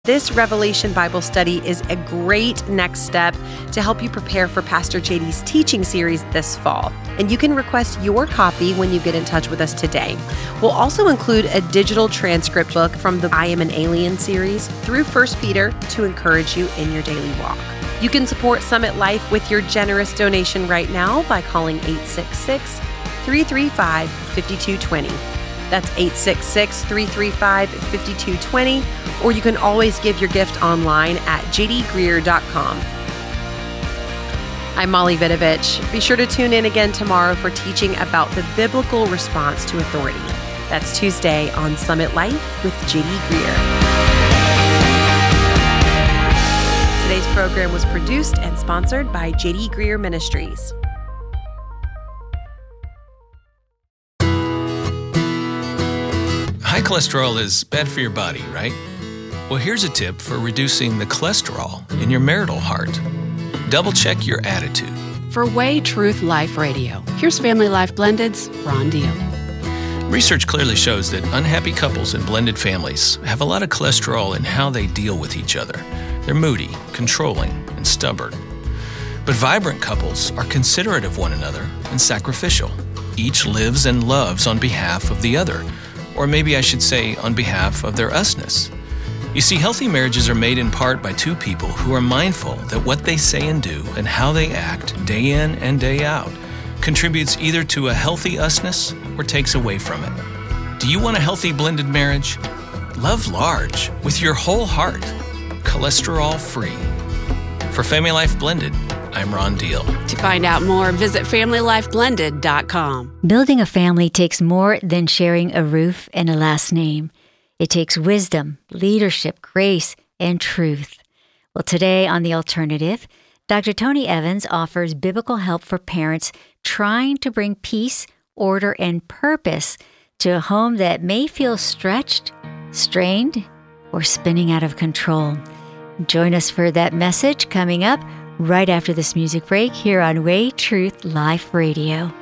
This Revelation Bible study is a great next step to help you prepare for Pastor JD's teaching series this fall. And you can request your copy when you get in touch with us today. We'll also include a digital transcript book from the I Am an Alien series through 1 Peter to encourage you in your daily walk. You can support Summit Life with your generous donation right now by calling 866-335-5220. That's 866-335-5220, or you can always give your gift online at jdgreer.com. I'm Molly Vidovich. Be sure to tune in again tomorrow for teaching about the biblical response to authority. That's Tuesday on Summit Life with JD Greer. Today's program was produced and sponsored by JD Greer Ministries. High cholesterol is bad for your body, right? Well, here's a tip for reducing the cholesterol in your marital heart. Double-check your attitude. For Way Truth Life Radio, here's Family Life Blended's Ron Deal. Research clearly shows that unhappy couples and blended families have a lot of cholesterol in how they deal with each other. They're moody, controlling, and stubborn. But vibrant couples are considerate of one another and sacrificial. Each lives and loves on behalf of the other. Or maybe I should say on behalf of their usness. You see, healthy marriages are made in part by two people who are mindful that what they say and do and how they act day in and day out contributes either to a healthy usness or takes away from it. Do you want a healthy blended marriage? Love large with your whole heart, cholesterol-free. For Family Life Blended, I'm Ron Deal. To find out more, visit FamilyLifeBlended.com. Building a family takes more than sharing a roof and a last name. It takes wisdom, leadership, grace, and truth. Well, today on The Alternative, Dr. Tony Evans offers biblical help for parents trying to bring peace, order, and purpose to a home that may feel stretched, strained, or spinning out of control. Join us for that message coming up right after this music break here on Way Truth Life Radio.